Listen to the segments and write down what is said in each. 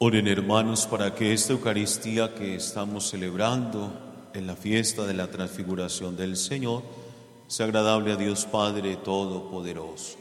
Oren, hermanos, para que esta Eucaristía que estamos celebrando en la fiesta de la transfiguración del Señor sea agradable a Dios Padre Todopoderoso.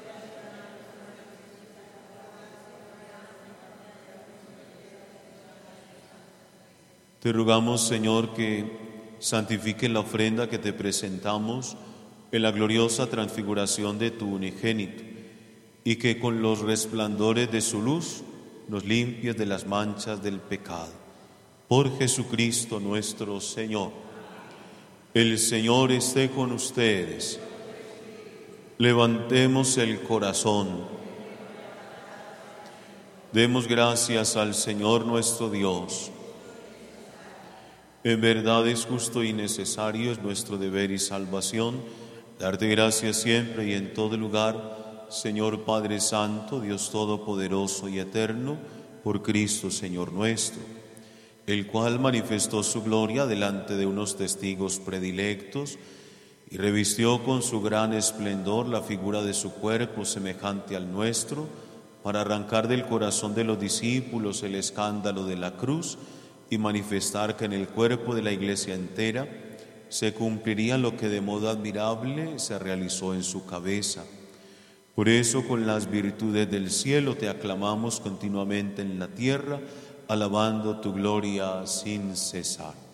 Te rogamos, Señor, que santifique la ofrenda que te presentamos en la gloriosa transfiguración de tu unigénito, y que con los resplandores de su luz nos limpies de las manchas del pecado. Por Jesucristo nuestro Señor. El Señor esté con ustedes. Levantemos el corazón. Demos gracias al Señor nuestro Dios. En verdad es justo y necesario, es nuestro deber y salvación, darte gracias siempre y en todo lugar, Señor Padre Santo, Dios Todopoderoso y Eterno, por Cristo Señor nuestro, el cual manifestó su gloria delante de unos testigos predilectos y revistió con su gran esplendor la figura de su cuerpo semejante al nuestro, para arrancar del corazón de los discípulos el escándalo de la cruz y manifestar que en el cuerpo de la Iglesia entera se cumpliría lo que de modo admirable se realizó en su cabeza. Por eso, con las virtudes del cielo te aclamamos continuamente en la tierra, alabando tu gloria sin cesar.